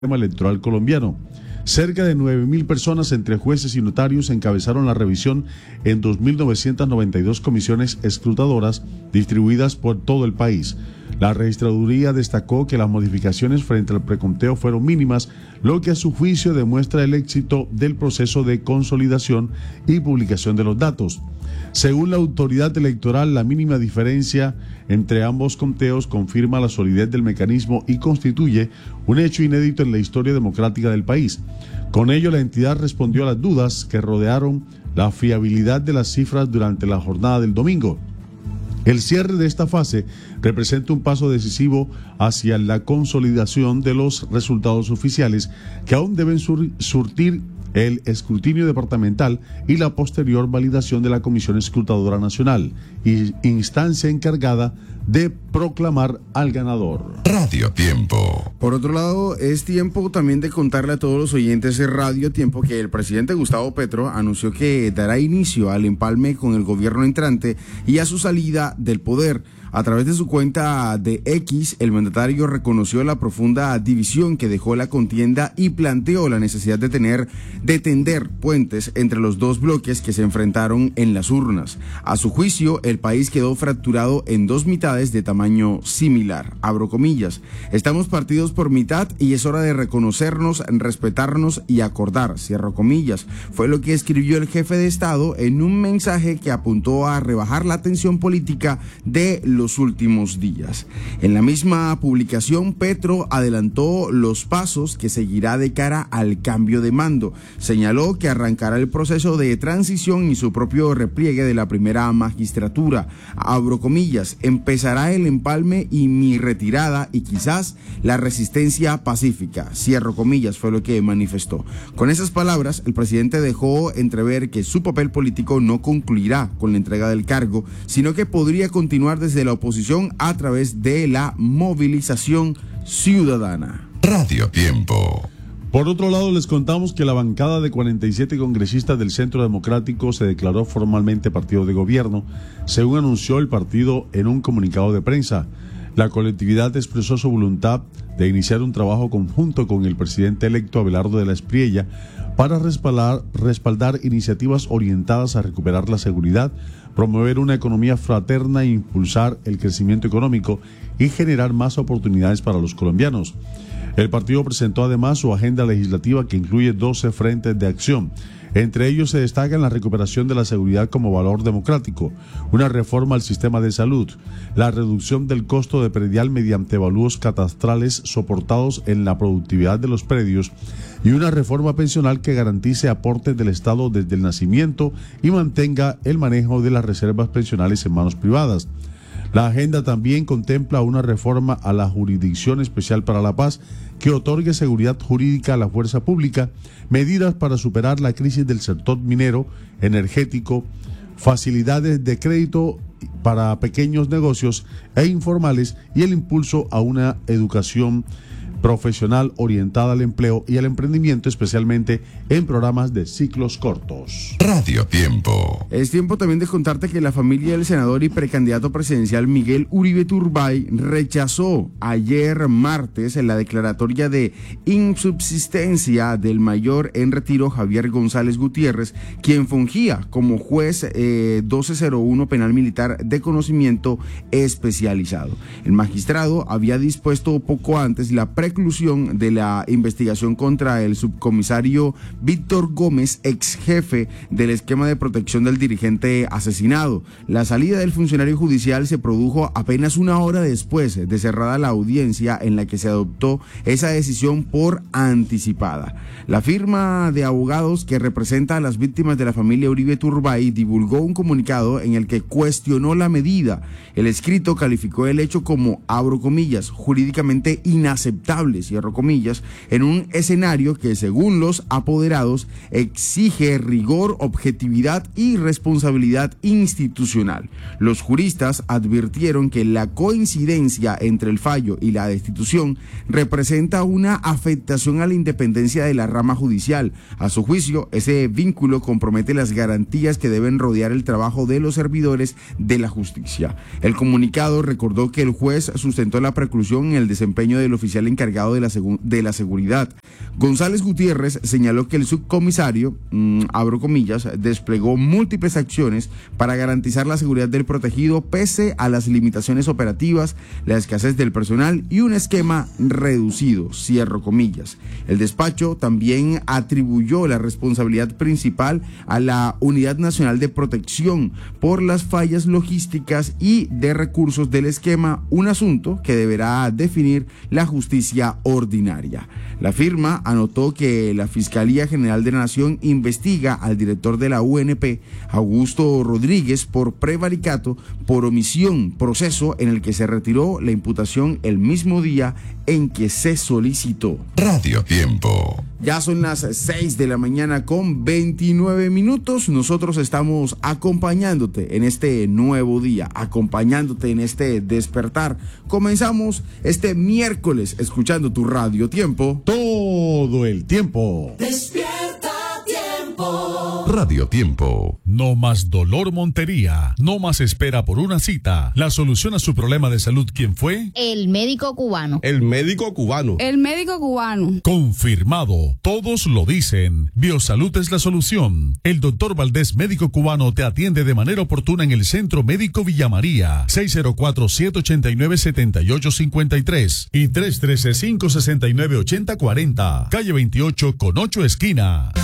sistema electoral colombiano. Cerca de 9.000 personas entre jueces y notarios encabezaron la revisión en 2.992 comisiones escrutadoras distribuidas por todo el país. La registraduría destacó que las modificaciones frente al preconteo fueron mínimas, lo que a su juicio demuestra el éxito del proceso de consolidación y publicación de los datos. Según la autoridad electoral, la mínima diferencia entre ambos conteos confirma la solidez del mecanismo y constituye un hecho inédito en la historia democrática del país. Con ello, la entidad respondió a las dudas que rodearon la fiabilidad de las cifras durante la jornada del domingo. El cierre de esta fase representa un paso decisivo hacia la consolidación de los resultados oficiales que aún deben surtir el escrutinio departamental y la posterior validación de la Comisión Escrutadora Nacional, instancia encargada de proclamar al ganador. Radio Tiempo. Por otro lado, es tiempo también de contarle a todos los oyentes de Radio Tiempo que el presidente Gustavo Petro anunció que dará inicio al empalme con el gobierno entrante y a su salida del poder. A través de su cuenta de X, el mandatario reconoció la profunda división que dejó la contienda y planteó la necesidad de tender puentes entre los dos bloques que se enfrentaron en las urnas. A su juicio, el país quedó fracturado en dos mitades de tamaño similar. Abro comillas, estamos partidos por mitad y es hora de reconocernos, respetarnos y acordar. Cierro comillas. Fue lo que escribió el jefe de Estado en un mensaje que apuntó a rebajar la tensión política de los últimos días. En la misma publicación, Petro adelantó los pasos que seguirá de cara al cambio de mando. Señaló que arrancará el proceso de transición y su propio repliegue de la primera magistratura. Abro comillas, empezará el empalme y mi retirada y quizás la resistencia pacífica. Cierro comillas, fue lo que manifestó. Con esas palabras, el presidente dejó entrever que su papel político no concluirá con la entrega del cargo, sino que podría continuar desde la oposición a través de la movilización ciudadana. Radio Tiempo. Por otro lado, les contamos que la bancada de 47 congresistas del Centro Democrático se declaró formalmente partido de gobierno, según anunció el partido en un comunicado de prensa. La colectividad expresó su voluntad de iniciar un trabajo conjunto con el presidente electo Abelardo de la Espriella para respaldar iniciativas orientadas a recuperar la seguridad, promover una economía fraterna e impulsar el crecimiento económico y generar más oportunidades para los colombianos. El partido presentó además su agenda legislativa que incluye 12 frentes de acción. Entre ellos se destacan la recuperación de la seguridad como valor democrático, una reforma al sistema de salud, la reducción del costo de predial mediante avalúos catastrales soportados en la productividad de los predios y una reforma pensional que garantice aportes del Estado desde el nacimiento y mantenga el manejo de las reservas pensionales en manos privadas. La agenda también contempla una reforma a la Jurisdicción Especial para la Paz que otorgue seguridad jurídica a la fuerza pública, medidas para superar la crisis del sector minero, energético, facilidades de crédito para pequeños negocios e informales y el impulso a una educación profesional orientada al empleo y al emprendimiento, especialmente en programas de ciclos cortos. Radio Tiempo. Es tiempo también de contarte que la familia del senador y precandidato presidencial Miguel Uribe Turbay rechazó ayer martes en la declaratoria de insubsistencia del mayor en retiro Javier González Gutiérrez, quien fungía como juez 1201 penal militar de conocimiento especializado. El magistrado había dispuesto poco antes la preclusión de la investigación contra el subcomisario Víctor Gómez, ex jefe del esquema de protección del dirigente asesinado. La salida del funcionario judicial se produjo apenas una hora después de cerrada la audiencia en la que se adoptó esa decisión por anticipada. La firma de abogados que representa a las víctimas de la familia Uribe Turbay divulgó un comunicado en el que cuestionó la medida. El escrito calificó el hecho como, abro comillas, jurídicamente inaceptable, cierro comillas, en un escenario que, según los apoderados, exige rigor, objetividad y responsabilidad institucional. Los juristas advirtieron que la coincidencia entre el fallo y la destitución representa una afectación a la independencia de la rama judicial. A su juicio, ese vínculo compromete las garantías que deben rodear el trabajo de los servidores de la justicia. El comunicado recordó que el juez sustentó la preclusión en el desempeño del oficial encargado encargado de la seguridad. González Gutiérrez señaló que el subcomisario, abro comillas, desplegó múltiples acciones para garantizar la seguridad del protegido pese a las limitaciones operativas, la escasez del personal y un esquema reducido, cierro comillas. El despacho también atribuyó la responsabilidad principal a la Unidad Nacional de Protección por las fallas logísticas y de recursos del esquema, un asunto que deberá definir la justicia ordinaria. La firma anotó que la Fiscalía General de la Nación investiga al director de la UNP, Augusto Rodríguez, por prevaricato, por omisión, proceso en el que se retiró la imputación el mismo día en que se solicitó. Radio Tiempo. Ya son las 6 de la mañana con 29 minutos. Nosotros estamos acompañándote en este nuevo día, acompañándote en este despertar. Comenzamos este miércoles escuchando tu Radio Tiempo. Todo el tiempo. Despierta tiempo. Radio Tiempo. No más dolor Montería, no más espera por una cita. La solución a su problema de salud, ¿quién fue? El médico cubano. El médico cubano. El médico cubano. Confirmado, todos lo dicen. Biosalud es la solución. El doctor Valdés, médico cubano, te atiende de manera oportuna en el Centro Médico Villa María, 604-789-7853 y 313-569-8040, calle 28 con 8 esquina.